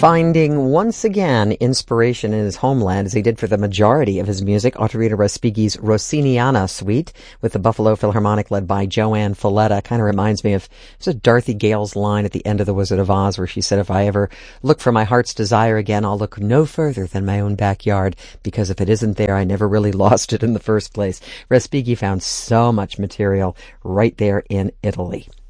Finding once again inspiration in his homeland, as he did for the majority of his music, Ottorino Respighi's Rossiniana Suite with the Buffalo Philharmonic led by Joanne Falletta. Kind of reminds me of Dorothy Gale's line at the end of The Wizard of Oz where she said, if I ever look for my heart's desire again, I'll look no further than my own backyard, because if it isn't there, I never really lost it in the first place. Respighi found so much material right there in Italy.